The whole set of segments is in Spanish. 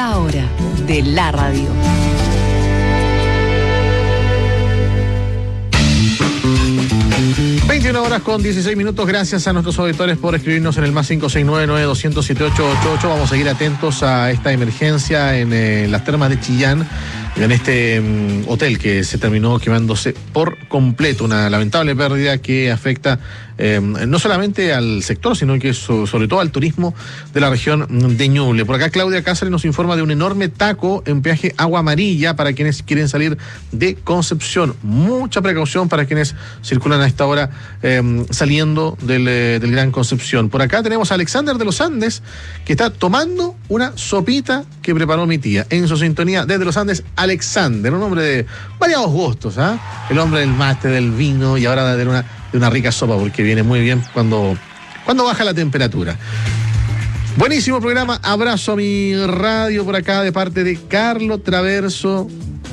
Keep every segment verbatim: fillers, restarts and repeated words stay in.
La hora de la radio. veintiuna horas con dieciséis minutos. Gracias a nuestros auditores por escribirnos en el más cinco seis nueve nueve dos cero cero siete ocho ocho ocho. Vamos a seguir atentos a esta emergencia en eh, las termas de Chillán, en este um, hotel que se terminó quemándose por completo. Una lamentable pérdida que afecta eh, no solamente al sector, sino que so, sobre todo al turismo de la región de Ñuble. Por acá Claudia Cáceres nos informa de un enorme taco en peaje Agua Amarilla para quienes quieren salir de Concepción. Mucha precaución para quienes circulan a esta hora eh, saliendo del, eh, del Gran Concepción. Por acá tenemos a Alexander de los Andes, que está tomando una sopita que preparó mi tía. En su sintonía desde los Andes, Alexander, un hombre de variados gustos, ¿ah? ¿eh? El hombre del mate, del vino y ahora de una, de una rica sopa, porque viene muy bien cuando, cuando baja la temperatura. Buenísimo programa. Abrazo a mi radio por acá de parte de Carlos Traverso.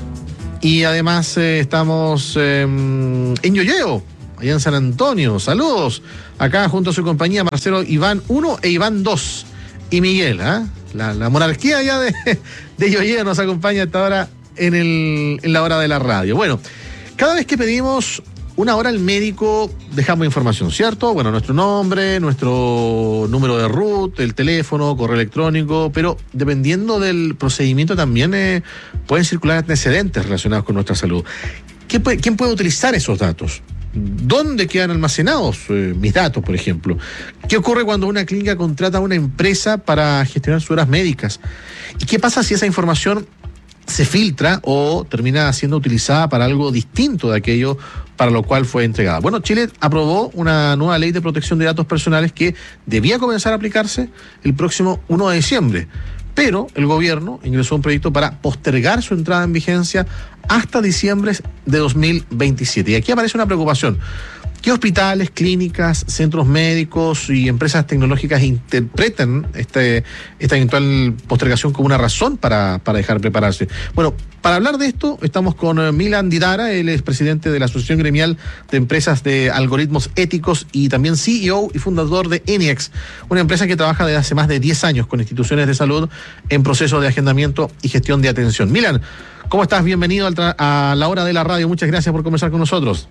Y además eh, estamos eh, en Yoyeo, allá en San Antonio. Saludos. Acá junto a su compañía Marcelo Iván uno e Iván dos. Y Miguel, ¿ah? ¿eh? La, la monarquía allá de, de Yoyeo nos acompaña hasta ahora en, el, en la hora de la radio. Bueno, cada vez que pedimos una hora al médico, dejamos información, ¿cierto? Bueno, nuestro nombre, nuestro número de R U T, el teléfono, correo electrónico, pero dependiendo del procedimiento también eh, pueden circular antecedentes relacionados con nuestra salud. ¿Qué puede, ¿Quién puede utilizar esos datos? ¿Dónde quedan almacenados eh, mis datos, por ejemplo? ¿Qué ocurre cuando una clínica contrata a una empresa para gestionar sus horas médicas? ¿Y qué pasa si esa información se filtra o termina siendo utilizada para algo distinto de aquello para lo cual fue entregada? Bueno, Chile aprobó una nueva ley de protección de datos personales que debía comenzar a aplicarse el próximo primero de diciembre, pero el gobierno ingresó un proyecto para postergar su entrada en vigencia hasta diciembre de dos mil veintisiete. Y aquí aparece una preocupación. ¿Qué hospitales, clínicas, centros médicos y empresas tecnológicas interpretan este, esta eventual postergación como una razón para, para dejar prepararse? Bueno, para hablar de esto estamos con Milan Didara. Él es presidente de la Asociación Gremial de Empresas de Algoritmos Éticos y también C E O y fundador de Eniax, una empresa que trabaja desde hace más de diez años con instituciones de salud en proceso de agendamiento y gestión de atención. Milan, ¿cómo estás? Bienvenido al tra- a la hora de la radio. Muchas gracias por conversar con nosotros.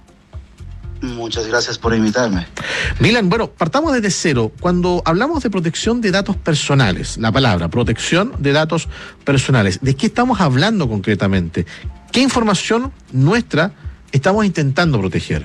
Muchas gracias por invitarme. Milan, bueno, partamos desde cero. Cuando hablamos de protección de datos personales, la palabra protección de datos personales, ¿de qué estamos hablando concretamente? ¿Qué información nuestra estamos intentando proteger?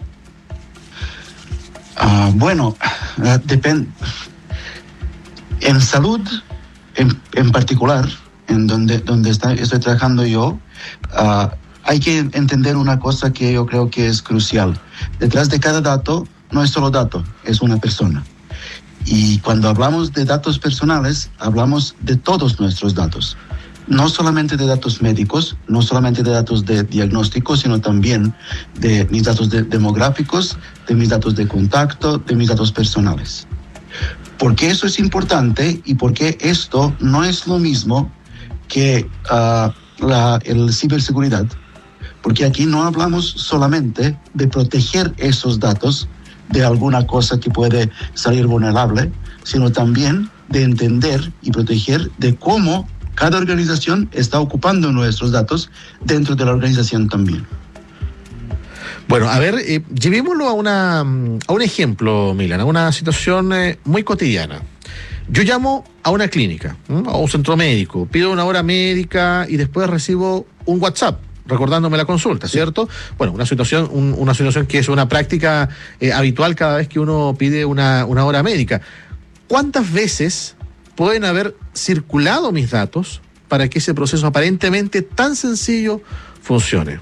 Uh, bueno, uh, depende. En salud, en, en particular, en donde, donde está, estoy trabajando yo, uh, hay que entender una cosa que yo creo que es crucial. Detrás de cada dato no es solo dato, es una persona. Y cuando hablamos de datos personales, hablamos de todos nuestros datos. No solamente de datos médicos, no solamente de datos de diagnóstico, sino también de mis datos de demográficos, de mis datos de contacto, de mis datos personales. ¿Por qué eso es importante y por qué esto no es lo mismo que uh, la el ciberseguridad? Porque aquí no hablamos solamente de proteger esos datos de alguna cosa que puede salir vulnerable, sino también de entender y proteger de cómo cada organización está ocupando nuestros datos dentro de la organización también. Bueno, a ver, eh, llevémoslo a, una, a un ejemplo, Milan, a una situación eh, muy cotidiana. Yo llamo a una clínica, ¿m? a un centro médico, pido una hora médica y después recibo un WhatsApp recordándome la consulta, ¿cierto? Bueno, una situación, un, una situación que es una práctica eh, habitual cada vez que uno pide una, una hora médica. ¿Cuántas veces pueden haber circulado mis datos para que ese proceso aparentemente tan sencillo funcione?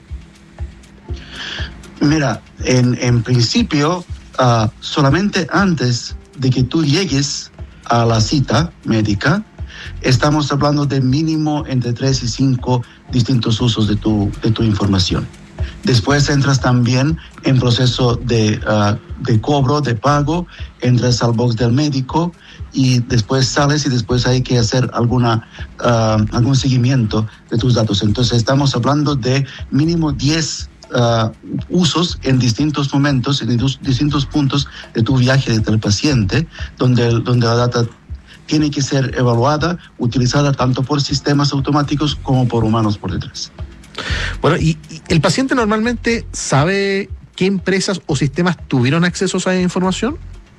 Mira, en, en principio, uh, solamente antes de que tú llegues a la cita médica, estamos hablando de mínimo entre tres y cinco distintos usos de tu, de tu información. Después entras también en proceso de, uh, de cobro, de pago, entras al box del médico y después sales y después hay que hacer alguna, uh, algún seguimiento de tus datos. Entonces estamos hablando de mínimo diez uh, usos en distintos momentos, en distintos puntos de tu viaje del paciente, donde, donde la data tiene que ser evaluada, utilizada tanto por sistemas automáticos como por humanos por detrás. Bueno, ¿y, y el paciente normalmente sabe qué empresas o sistemas tuvieron acceso a esa información?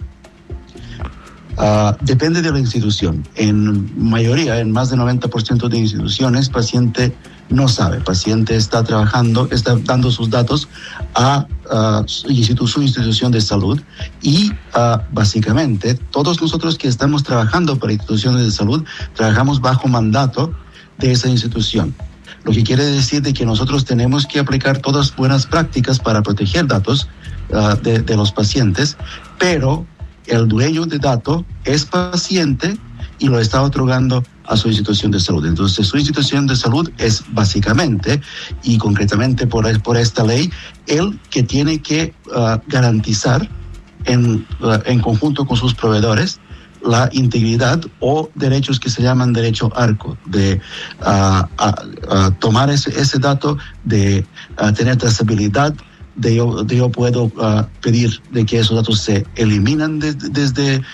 Uh, depende de la institución. En mayoría, en más del noventa por ciento de instituciones, paciente no sabe. Paciente está trabajando, está dando sus datos a uh, su, su institución de salud y uh, básicamente todos nosotros que estamos trabajando para instituciones de salud trabajamos bajo mandato de esa institución. Lo que quiere decir de que nosotros tenemos que aplicar todas buenas prácticas para proteger datos uh, de, de los pacientes, pero el dueño de datos es paciente y lo está otorgando a su institución de salud. Entonces, su institución de salud es básicamente y concretamente por, por esta ley, el que tiene que uh, garantizar en, uh, en conjunto con sus proveedores la integridad o derechos que se llaman derecho ARCO, de uh, a, a tomar ese, ese dato, de uh, tener trazabilidad, de yo, de yo puedo uh, pedir de que esos datos se eliminan de, desde